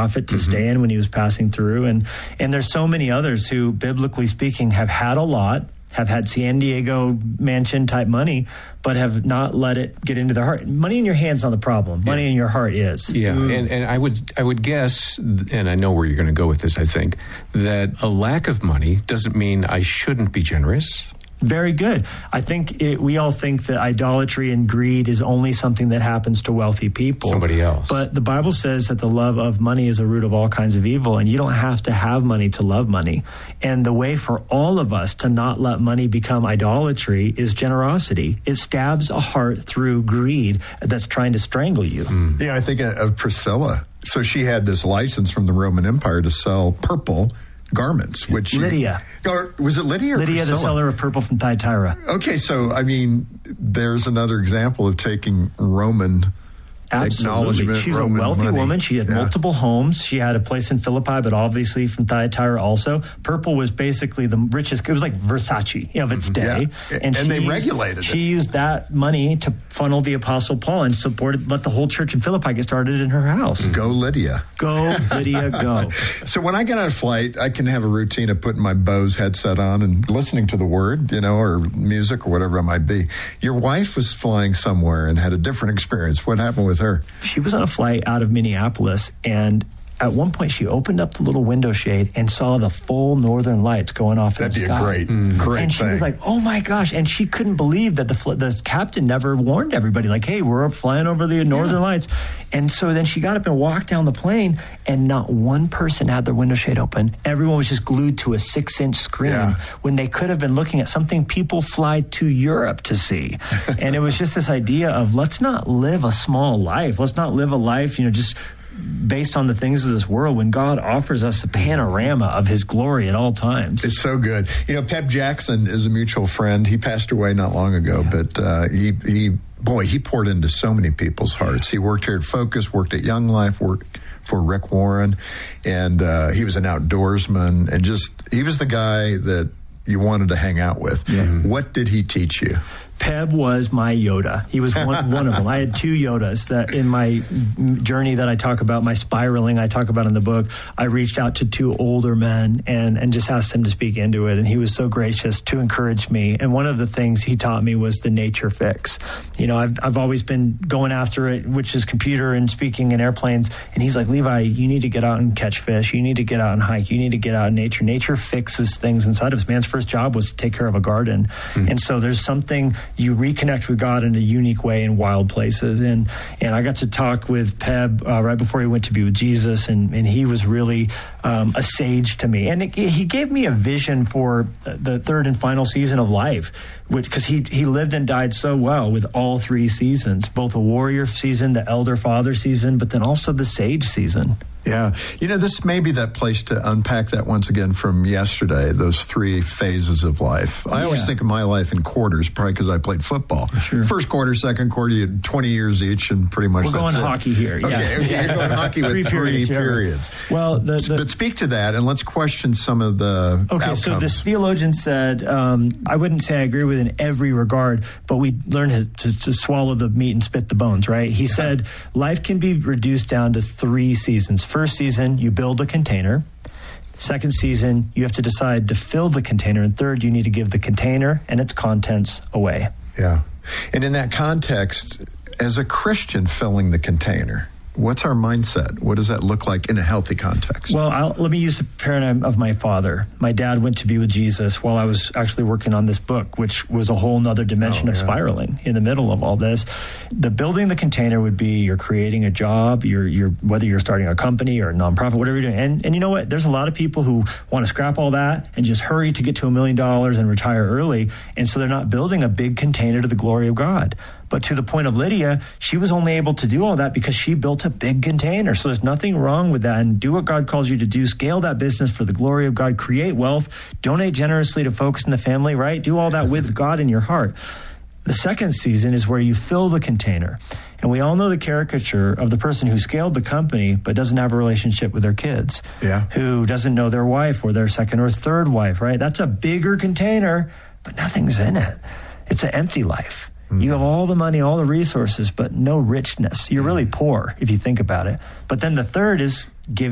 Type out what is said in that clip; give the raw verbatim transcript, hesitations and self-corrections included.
prophet to mm-hmm. stay in when he was passing through. And, and there's so many others who, biblically speaking, have had a lot, have had San Diego mansion type money, but have not let it get into their heart. Money in your hand's not the problem. Money yeah. in your heart is. Yeah, mm. and, and I would I would guess, and I know where you're going to go with this, I think, that a lack of money doesn't mean I shouldn't be generous. Very good. I think it, we all think that idolatry and greed is only something that happens to wealthy people. Somebody else. But the Bible says that the love of money is a root of all kinds of evil, and you don't have to have money to love money. And the way for all of us to not let money become idolatry is generosity. It stabs a heart through greed that's trying to strangle you. Mm. Yeah, I think of Priscilla. So she had this license from the Roman Empire to sell purple garments, which Lydia. Or, was it Lydia or Lydia, Priscilla? The seller of purple from Thyatira. Okay, so, I mean, there's another example of taking Roman Absolutely. She's Roman a wealthy money. woman. She had yeah. multiple homes. She had a place in Philippi, but obviously from Thyatira also. Purple was basically the richest. It was like Versace of its day. Yeah. And, and they used, regulated she it. She used that money to funnel the Apostle Paul and supported, let the whole church in Philippi get started in her house. Go Lydia. Go Lydia, go. So when I get on a flight, I can have a routine of putting my Bose headset on and listening to the word, you know, or music or whatever it might be. Your wife was flying somewhere and had a different experience. What happened with her? She was on a flight out of Minneapolis, and at one point she opened up the little window shade and saw the full northern lights going off in the sky. That'd be a great, mm. great And she thing. was like, oh my gosh. And she couldn't believe that the fl- the captain never warned everybody, like, hey, we're flying over the northern yeah. lights. And so then she got up and walked down the plane, and not one person had their window shade open. Everyone was just glued to a six-inch screen yeah. when they could have been looking at something people fly to Europe to see. And it was just this idea of, let's not live a small life. Let's not live a life, you know, just based on the things of this world, when God offers us a panorama of his glory at all times. It's so good. You know, Peb Jackson is a mutual friend. He passed away not long ago, yeah. but uh, he, he, boy, he poured into so many people's hearts. He worked here at Focus, worked at Young Life, worked for Rick Warren, and uh, he was an outdoorsman, and just, he was the guy that you wanted to hang out with. Yeah. What did he teach you? Peb was my Yoda. He was one, one of them. I had two Yodas that in my journey that I talk about, my spiraling I talk about in the book. I reached out to two older men and, and just asked him to speak into it. And he was so gracious to encourage me. And one of the things he taught me was the nature fix. You know, I've, I've always been going after it, which is computer and speaking in airplanes. And he's like, Levi, you need to get out and catch fish. You need to get out and hike. You need to get out in nature. Nature fixes things inside of us. Man's first job was to take care of a garden. Mm. And so there's something, you reconnect with God in a unique way in wild places. And and I got to talk with Peb uh, right before he went to be with Jesus, and, and he was really um, a sage to me. And it, he gave me a vision for the third and final season of life, because he, he lived and died so well with all three seasons, both the warrior season, the elder father season, but then also the sage season. Yeah. You know, this may be that place to unpack that once again from yesterday, those three phases of life. I yeah. always think of my life in quarters, probably because I played football. Sure. First quarter, second quarter, you had twenty years each, and pretty much We're that's going it. hockey here. Okay, yeah. okay. You're going hockey with three, three periods. periods. Well, the, the, But speak to that, and let's question some of the Okay, outcomes. So this theologian said, um, I wouldn't say I agree with in every regard, but we learned to, to, to swallow the meat and spit the bones, right? He yeah. said, life can be reduced down to three seasons. First season, you build a container. Second season, you have to decide to fill the container. And third, you need to give the container and its contents away. Yeah. And in that context, as a Christian filling the container, what's our mindset? What does that look like in a healthy context? Well, I'll, let me use the paradigm of my father. My dad went to be with Jesus while I was actually working on this book, which was a whole nother dimension oh, of yeah. spiraling in the middle of all this. The building the container would be you're creating a job, you're, you're whether you're starting a company or a nonprofit, whatever you're doing. And, and you know what? There's a lot of people who want to scrap all that and just hurry to get to a million dollars and retire early. And so they're not building a big container to the glory of God. But to the point of Lydia, she was only able to do all that because she built a big container. So there's nothing wrong with that. And do what God calls you to do. Scale that business for the glory of God. Create wealth. Donate generously to Focus in the Family, right? Do all that with God in your heart. The second season is where you fill the container. And we all know the caricature of the person who scaled the company but doesn't have a relationship with their kids. Yeah. Who doesn't know their wife or their second or third wife, right? That's a bigger container, but nothing's in it. It's an empty life. You have all the money, all the resources, but no richness. You're really poor if you think about it. But then the third is give